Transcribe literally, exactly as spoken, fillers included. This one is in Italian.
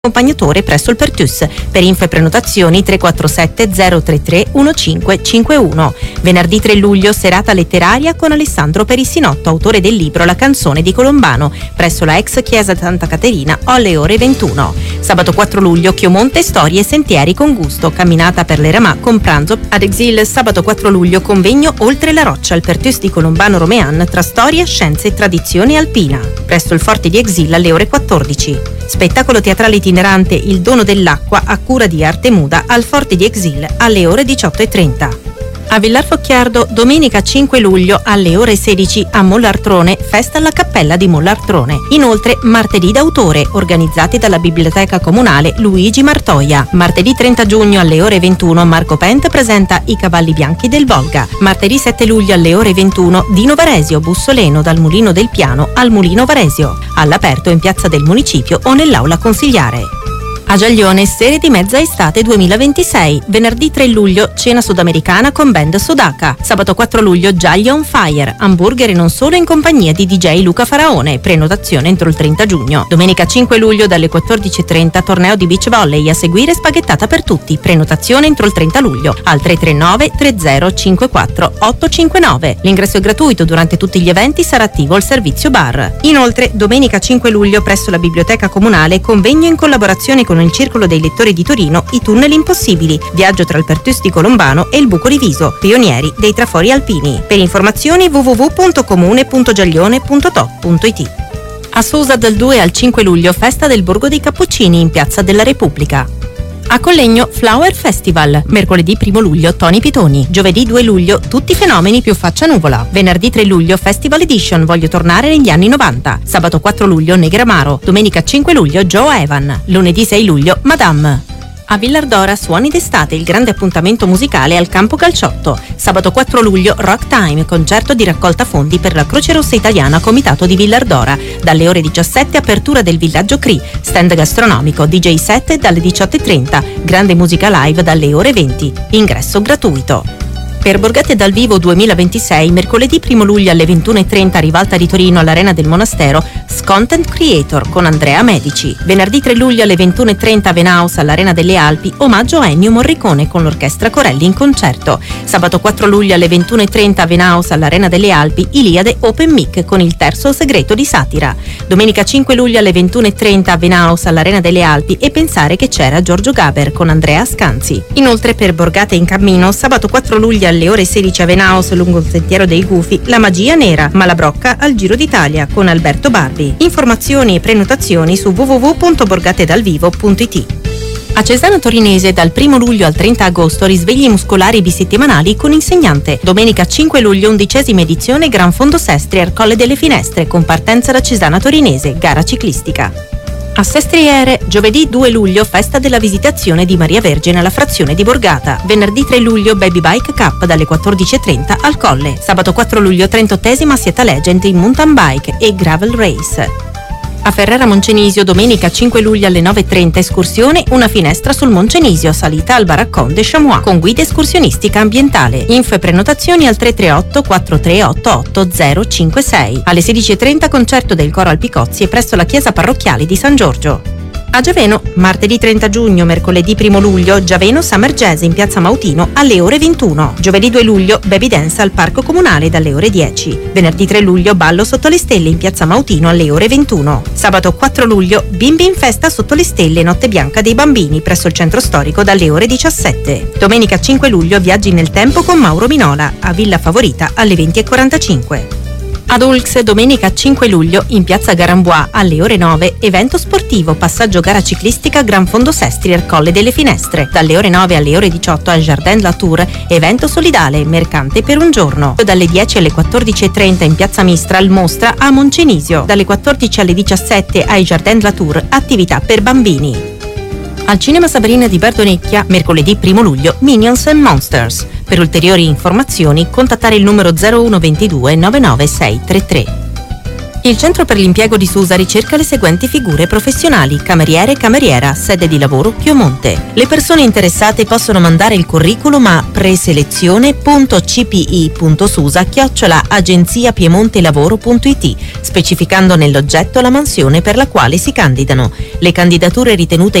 accompagnatore presso il Pertus. Per info e prenotazioni tre quattro sette zero tre tre uno cinque cinque uno. Venerdì tre luglio serata letteraria con Alessandro Perissinotto, autore del libro La canzone di Colombano, presso la ex chiesa Santa Caterina alle ore ventuno. Sabato quattro luglio Chiomonte storie e sentieri con gusto, camminata per l'Eramà con pranzo ad Exil. Sabato quattro luglio convegno Oltre la roccia al Pertus di Colombano Romean tra storia, scienze e tradizione alpina, presso il forte di Exil alle ore quattordici. Spettacolo teatrale itinerante Il dono dell'acqua a cura di Arte Muda al Forte di Exil alle ore diciotto e trenta. A Villar Focchiardo domenica cinque luglio alle ore sedici a Mollartrone festa alla Cappella di Mollartrone. Inoltre martedì d'autore organizzati dalla Biblioteca Comunale Luigi Martoia. Martedì trenta giugno alle ore ventuno Marco Pent presenta I cavalli bianchi del Volga. Martedì sette luglio alle ore ventuno Dino Varesio Bussoleno dal Mulino del Piano al Mulino Varesio, all'aperto in piazza del Municipio o nell'aula consigliare. A Giaglione, serie di mezza estate duemilaventisei. Venerdì tre luglio, cena sudamericana con band Sodaka. Sabato quattro luglio, Giaglia on Fire. Hamburger e non solo in compagnia di D J Luca Faraone. Prenotazione entro il trenta giugno. Domenica cinque luglio, dalle quattordici e trenta, torneo di beach volley. A seguire spaghettata per tutti. Prenotazione entro il trenta luglio. Al tre tre nove tre zero cinque quattro otto cinque nove. L'ingresso è gratuito. Durante tutti gli eventi sarà attivo il servizio bar. Inoltre, domenica cinque luglio, presso la Biblioteca Comunale, convegno in collaborazione con il Circolo dei Lettori di Torino, I tunnel impossibili, viaggio tra il Pertus di Colombano e il Buco Riviso, pionieri dei trafori alpini. Per informazioni w w w punto comune punto giaglione punto to punto it. A Susa dal due al cinque luglio festa del Borgo dei Cappuccini in Piazza della Repubblica. A Collegno Flower Festival, mercoledì primo luglio Tony Pitoni, giovedì due luglio Tutti i fenomeni più faccia nuvola, venerdì tre luglio Festival Edition Voglio tornare negli anni novanta, sabato quattro luglio Negramaro, domenica cinque luglio Joe Evan, lunedì sei luglio Madame. A Villardora Suoni d'estate, il grande appuntamento musicale al Campo Calciotto. Sabato quattro luglio Rock Time, concerto di raccolta fondi per la Croce Rossa Italiana Comitato di Villardora. Dalle ore diciassette apertura del Villaggio Cree, stand gastronomico, D J set dalle diciotto e trenta, grande musica live dalle ore venti. Ingresso gratuito. Per Borgate dal Vivo duemilaventisei, mercoledì primo luglio alle ventuno e trenta a Rivalta di Torino all'Arena del Monastero, Content Creator con Andrea Medici. Venerdì tre luglio alle ventuno e trenta a Venaus all'Arena delle Alpi, omaggio a Ennio Morricone con l'Orchestra Corelli in concerto. Sabato quattro luglio alle ventuno e trenta a Venaus all'Arena delle Alpi, Iliade Open Mic con il terzo segreto di Satira. Domenica cinque luglio alle ventuno e trenta a Venaus all'Arena delle Alpi E pensare che c'era Giorgio Gaber con Andrea Scanzi. Inoltre per Borgate in cammino, sabato quattro luglio alle ore sedici a Venaus lungo il sentiero dei Gufi, La magia nera, Malabrocca al Giro d'Italia con Alberto Barbi. Informazioni e prenotazioni su w w w punto borgatedalvivo punto it. A Cesano Torinese dal primo luglio al trenta agosto risvegli muscolari bisettimanali con insegnante. Domenica cinque luglio undicesima edizione Gran Fondo Sestri al Colle delle Finestre con partenza da Cesana Torinese, gara ciclistica. A Sestriere, giovedì due luglio festa della Visitazione di Maria Vergine alla frazione di Borgata. Venerdì tre luglio Baby Bike Cup dalle quattordici e trenta al Colle. Sabato quattro luglio trentottesima Sieta Legend in mountain bike e gravel race. A Ferrara Moncenisio domenica cinque luglio alle nove e trenta escursione Una finestra sul Moncenisio, salita al Baraccon de Chamois con guida escursionistica ambientale. Info e prenotazioni al tre tre otto quattro tre otto otto zero cinque sei. Alle sedici e trenta concerto del Coro Alpicozzi presso la chiesa parrocchiale di San Giorgio. A Giaveno, martedì trenta giugno, mercoledì primo luglio, Giaveno Summer Jazz in piazza Mautino alle ore ventuno. Giovedì due luglio, Baby Dance al Parco Comunale dalle ore dieci. Venerdì tre luglio, Ballo sotto le stelle in piazza Mautino alle ore ventuno. Sabato quattro luglio, Bimbi in festa sotto le stelle, Notte bianca dei bambini presso il centro storico dalle ore diciassette. Domenica cinque luglio, Viaggi nel tempo con Mauro Minola a Villa Favorita alle venti e quarantacinque. Ad Ulx, domenica cinque luglio, in piazza Garambois alle ore nove, evento sportivo, passaggio gara ciclistica Gran Fondo Sestri al Colle delle Finestre. Dalle ore nove alle ore diciotto al Jardin La Tour, evento solidale, mercante per un giorno. Dalle dieci alle quattordici e trenta in piazza Mistral, mostra a Moncenisio. Dalle quattordici alle diciassette ai Jardin La Tour, attività per bambini. Al Cinema Sabrina di Bardonecchia, mercoledì primo luglio, Minions and Monsters. Per ulteriori informazioni contattare il numero zero uno due due nove nove sei tre tre. Il Centro per l'Impiego di Susa ricerca le seguenti figure professionali: cameriere e cameriera, sede di lavoro Piemonte. Le persone interessate possono mandare il curriculum a preselezione punto c p i punto susa chiocciola agenzia piemonte lavoro punto i t, specificando nell'oggetto la mansione per la quale si candidano. Le candidature ritenute